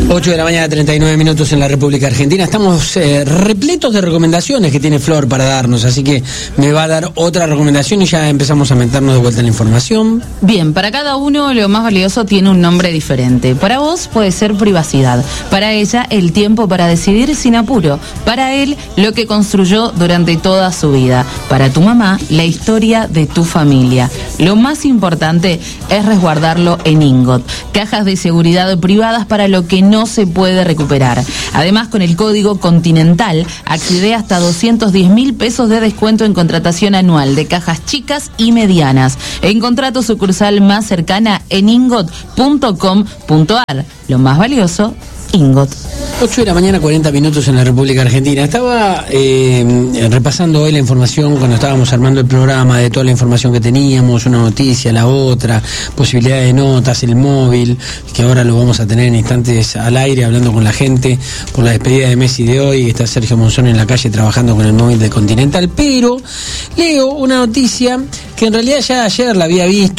8 de la mañana, 39 minutos en la República Argentina. Estamos repletos de recomendaciones que tiene Flor para darnos, así que me va a dar otra recomendación y ya empezamos a meternos de vuelta en la información. Bien, para cada uno lo más valioso tiene un nombre diferente. Para vos puede ser privacidad, para ella el tiempo para decidir sin apuro, para él lo que construyó durante toda su vida, para tu mamá la historia de tu familia. Lo más importante es resguardarlo en Ingot, cajas de seguridad privadas para lo que no se puede recuperar. Además, con el código Continental accede hasta 210.000 pesos de descuento en contratación anual de cajas chicas y medianas. Encontrá tu sucursal más cercana en ingot.com.ar. Lo más valioso, Ingot. 8 de la mañana, 40 minutos en la República Argentina. Estaba repasando hoy la información cuando estábamos armando el programa, de toda la información que teníamos, una noticia, la otra, posibilidad de notas, el móvil, que ahora lo vamos a tener en instantes al aire, hablando con la gente por la despedida de Messi de hoy. Está Sergio Monzón en la calle trabajando con el móvil de Continental, pero leo una noticia que en realidad ya ayer la había visto